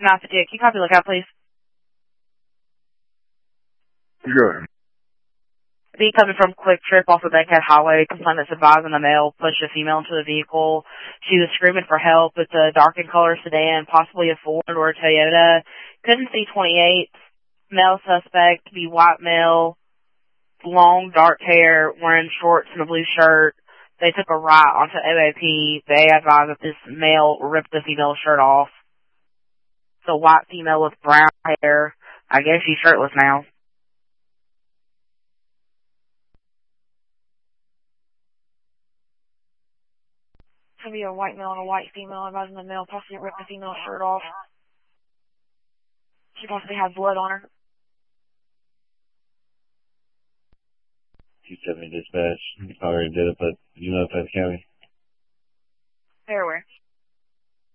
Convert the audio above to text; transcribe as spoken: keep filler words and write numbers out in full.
nine fifty-eight. Can you copy lookout, please? Sure. Be coming from Quick Trip off of Bankhead Highway. Complainant's advising the male pushed a female into the vehicle. She was screaming for help. It's a dark in color sedan, possibly a Ford or a Toyota. Couldn't see twenty-eight. Male suspect, be white male, long dark hair, wearing shorts and a blue shirt. They took a right onto O A P. They advised that this male ripped the female's shirt off. It's a white female with brown hair. I guess she's shirtless now. Could be a white male and a white female, advising the male possibly ripped the female's shirt off. She possibly had blood on her. two seventy dispatch. You already did it, but you know if that's county? Fairware.